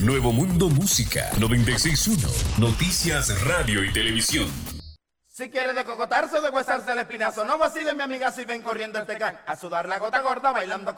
Nuevo Mundo Música 961. Noticias, radio y televisión. Si quieres decocotarse o deshuesarse el espinazo, no vacile mi amiga si ven corriendo el tecán a sudar la gota gorda bailando